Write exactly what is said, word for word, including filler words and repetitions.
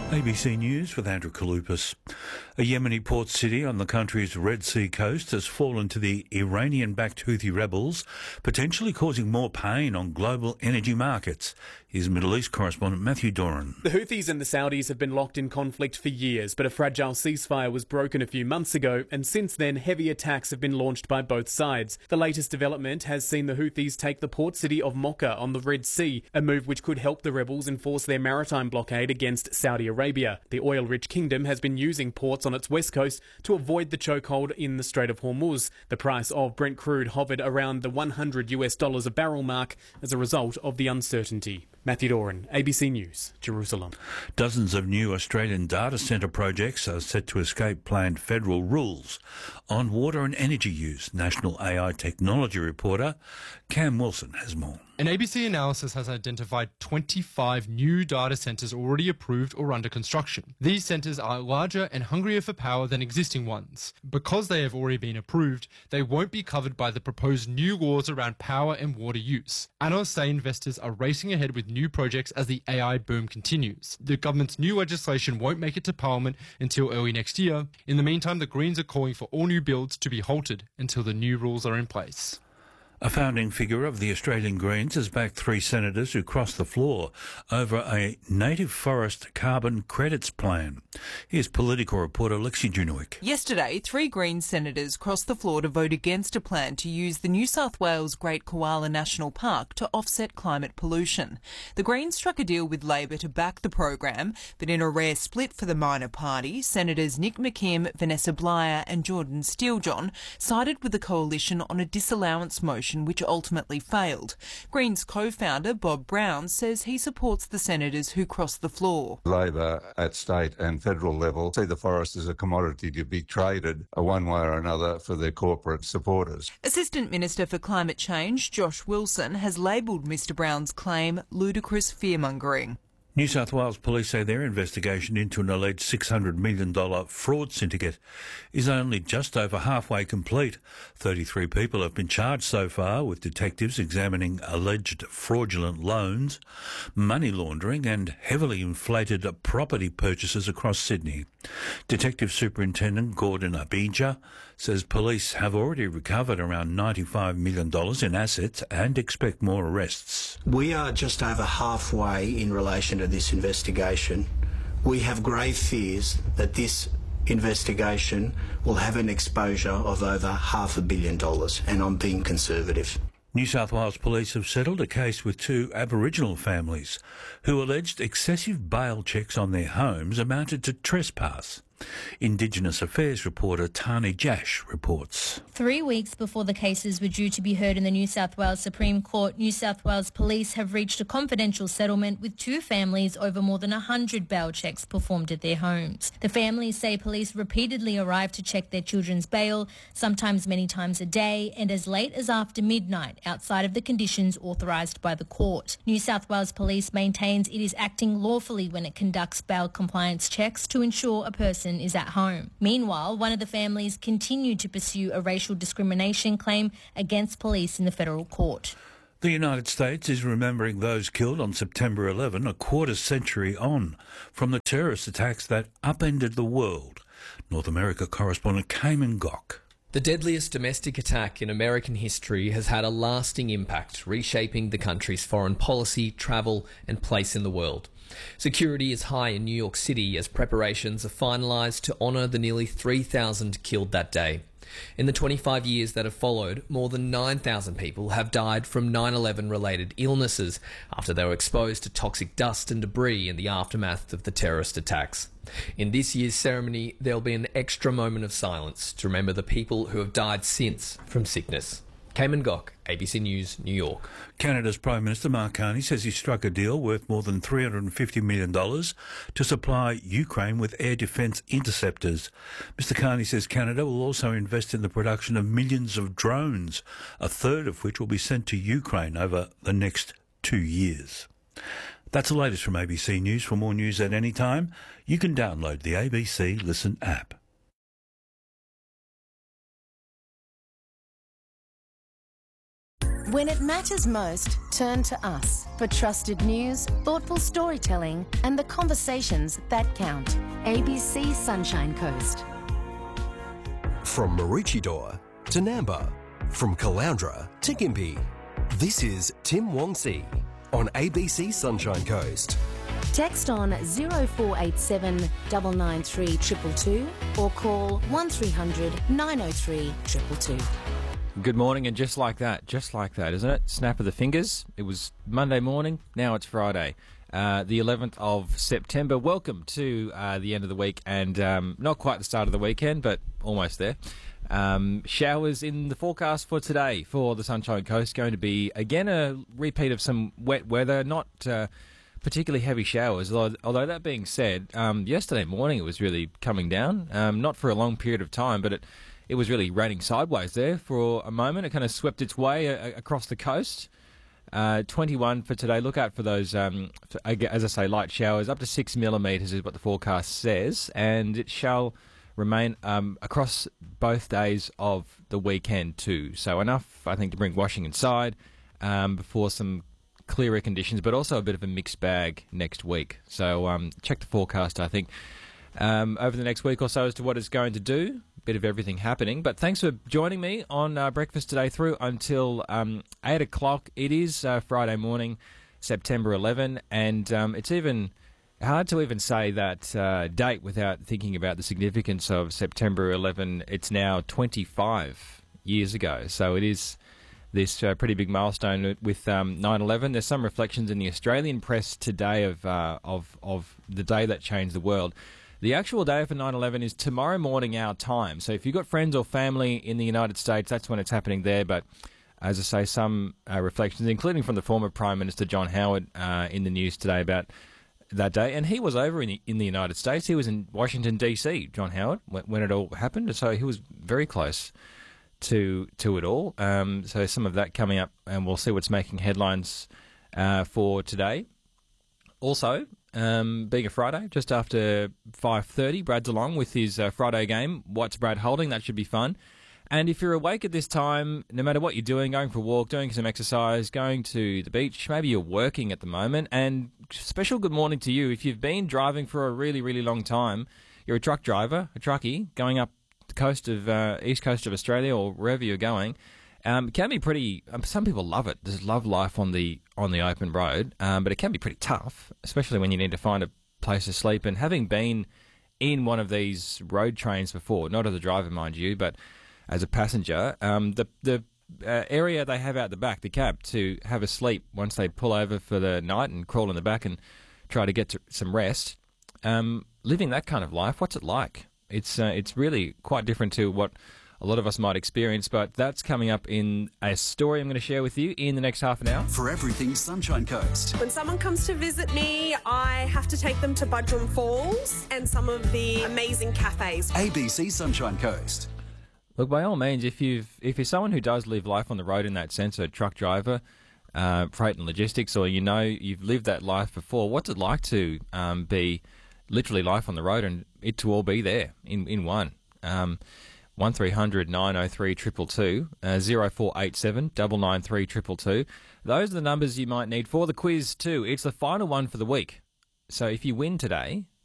A B C News with Andrew Kaloupas. A Yemeni port city on the country's Red Sea coast has fallen to the Iranian-backed Houthi rebels, potentially causing more pain on global energy markets. Here's Middle East correspondent Matthew Doran. The Houthis and the Saudis have been locked in conflict for years, but a fragile ceasefire was broken a few months ago, and since then heavy attacks have been launched by both sides. The latest development has seen the Houthis take the port city of Mocha on the Red Sea, a move which could help the rebels enforce their maritime blockade against Saudi Arabia. The oil-rich kingdom has been using ports on its west coast to avoid the chokehold in the Strait of Hormuz. The price of Brent crude hovered around the one hundred US dollars a barrel mark as a result of the uncertainty. Matthew Doran, A B C News, Jerusalem. Dozens of new Australian data centre projects are set to escape planned federal rules on water and energy use. National A I technology reporter Cam Wilson has more. An A B C analysis has identified twenty-five new data centres already approved or under construction. These centres are larger and hungrier for power than existing ones. Because they have already been approved, they won't be covered by the proposed new laws around power and water use. Analysts say investors are racing ahead with new projects as the A I boom continues. The government's new legislation won't make it to Parliament until early next year. In the meantime, the Greens are calling for all new builds to be halted until the new rules are in place. A founding figure of the Australian Greens has backed three senators who crossed the floor over a native forest carbon credits plan. Here's political reporter Lexi Junowick. Yesterday, three Greens senators crossed the floor to vote against a plan to use the New South Wales Great Koala National Park to offset climate pollution. The Greens struck a deal with Labor to back the program, but in a rare split for the minor party, Senators Nick McKim, Vanessa Blyer and Jordan Steelejohn sided with the coalition on a disallowance motion which ultimately failed. Greens co-founder Bob Brown says he supports the senators who crossed the floor. Labor at state and federal level see the forest as a commodity to be traded one way or another for their corporate supporters. Assistant Minister for Climate Change Josh Wilson has labelled Mr Brown's claim ludicrous fearmongering. New South Wales police say their investigation into an alleged six hundred million dollars fraud syndicate is only just over halfway complete. thirty-three people have been charged so far, with detectives examining alleged fraudulent loans, money laundering and heavily inflated property purchases across Sydney. Detective Superintendent Gordon Abija says police have already recovered around ninety-five million dollars in assets and expect more arrests. We are just over halfway in relation to this investigation. We have grave fears that this investigation will have an exposure of over half a billion dollars, and I'm being conservative. New South Wales police have settled a case with two Aboriginal families who alleged excessive bail checks on their homes amounted to trespass. Indigenous Affairs reporter Tani Jash reports. Three weeks before the cases were due to be heard in the New South Wales Supreme Court, New South Wales Police have reached a confidential settlement with two families over more than one hundred bail checks performed at their homes. The families say police repeatedly arrived to check their children's bail, sometimes many times a day, and as late as after midnight, outside of the conditions authorised by the court. New South Wales Police maintains it is acting lawfully when it conducts bail compliance checks to ensure a person is at home. Meanwhile, one of the families continued to pursue a racial discrimination claim against police in the federal court. The United States is remembering those killed on September eleventh, a quarter century on from the terrorist attacks that upended the world. North America correspondent Cayman Gok. The deadliest domestic attack in American history has had a lasting impact, reshaping the country's foreign policy, travel and place in the world. Security is high in New York City as preparations are finalised to honour the nearly three thousand killed that day. In the twenty-five years that have followed, more than nine thousand people have died from nine eleven related illnesses after they were exposed to toxic dust and debris in the aftermath of the terrorist attacks. In this year's ceremony, there'll be an extra moment of silence to remember the people who have died since from sickness. Cayman Gok, A B C News, New York. Canada's Prime Minister Mark Carney says he struck a deal worth more than three hundred fifty million dollars to supply Ukraine with air defence interceptors. Mister Carney says Canada will also invest in the production of millions of drones, a third of which will be sent to Ukraine over the next two years. That's the latest from A B C News. For more news at any time, you can download the A B C Listen app. When it matters most, turn to us for trusted news, thoughtful storytelling, and the conversations that count. A B C Sunshine Coast. From Maroochydore to Namba, from Caloundra to Gympie, this is Tim Wongsi on A B C Sunshine Coast. Text on zero four eight seven nine nine three two two two or call one three hundred nine oh three two two two. Good morning, and just like that, just like that, isn't it? Snap of the fingers. It was Monday morning, now it's Friday, uh, the eleventh of September. Welcome to uh, the end of the week, and um, not quite the start of the weekend, but almost there. Um, showers in the forecast for today for the Sunshine Coast. Going to be, again, a repeat of some wet weather, not uh, particularly heavy showers. Although, although that being said, um, yesterday morning it was really coming down, um, not for a long period of time, but it It was really raining sideways there for a moment. It kind of swept its way a- across the coast. Uh, twenty-one for today. Look out for those, um, for, as I say, light showers. Up to six millimetres is what the forecast says. And it shall remain um, across both days of the weekend too. So enough, I think, to bring washing inside um, before some clearer conditions, but also a bit of a mixed bag next week. So um, check the forecast, I think, um, over the next week or so as to what it's going to do. Bit of everything happening, but thanks for joining me on uh, breakfast today through until um, eight o'clock. It is uh, Friday morning, September eleventh, and um, it's even hard to even say that uh, date without thinking about the significance of September eleventh. It's now twenty-five years ago, so it is this uh, pretty big milestone with um, nine eleven. There's some reflections in the Australian press today of uh, of of the day that changed the world. The actual day for nine eleven is tomorrow morning our time. So if you've got friends or family in the United States, that's when it's happening there. But as I say, some uh, reflections, including from the former Prime Minister John Howard uh, in the news today about that day. And he was over in the, in the United States. He was in Washington, D C, John Howard, when, when it all happened. So he was very close to to it all. Um, so some of that coming up, and we'll see what's making headlines uh, for today. Also, Um, being a Friday, just after five thirty, Brad's along with his uh, Friday game. What's Brad holding? That should be fun. And if you're awake at this time, no matter what you're doing, going for a walk, doing some exercise, going to the beach, maybe you're working at the moment, and special good morning to you. If you've been driving for a really, really long time, you're a truck driver, a truckie, going up the coast of uh, east coast of Australia or wherever you're going. Um, it can be pretty. Um, some people love it. Just love life on the on the open road, um, but it can be pretty tough, especially when you need to find a place to sleep. And having been in one of these road trains before, not as a driver, mind you, but as a passenger, um, the the uh, area they have out the back, the cab, to have a sleep once they pull over for the night and crawl in the back and try to get to some rest. Um, living that kind of life, what's it like? It's uh, it's really quite different to what a lot of us might experience, but that's coming up in a story I'm going to share with you in the next half an hour. For everything Sunshine Coast. When someone comes to visit me, I have to take them to Budrum Falls and some of the amazing cafes. A B C Sunshine Coast. Look, by all means, if you've if you're someone who does live life on the road in that sense, a truck driver, uh, freight and logistics, or you know you've lived that life before, what's it like to um, be literally life on the road and it to all be there in in one? Um, one three hundred nine oh three two two two, uh, zero four eight seven nine nine three two two two. Those are the numbers you might need for the quiz too. It's the final one for the week. So if you win today,